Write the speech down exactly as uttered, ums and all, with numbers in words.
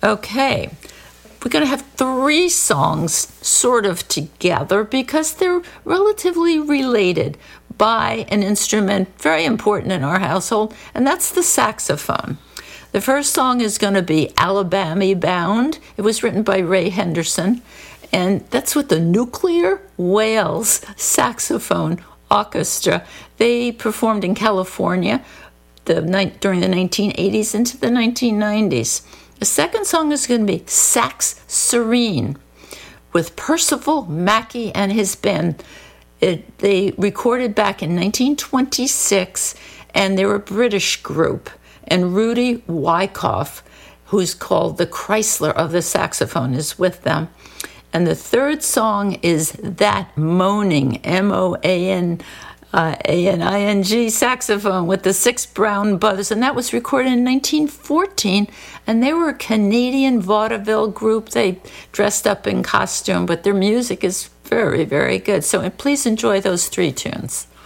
Okay, we're going to have three songs sort of together because they're relatively related by an instrument very important in our household, and that's the saxophone. The first song is going to be Alabama Bound. It was written by Ray Henderson, and that's with the Nuclear Whales Saxophone Orchestra. They performed in California the during the nineteen eighties into the nineteen nineties. The second song is going to be Sax Serene with Percival Mackey and his band. It, they recorded back in nineteen twenty-six, and they're a British group. And Rudy Wyckoff, who's called the Chrysler of the saxophone, is with them. And the third song is That Moaning, M O A N Uh, A N I N G saxophone with the Six Brown Brothers, and that was recorded in nineteen fourteen, and they were a Canadian vaudeville group. They dressed up in costume, but their music is very, very good. So please enjoy those three tunes.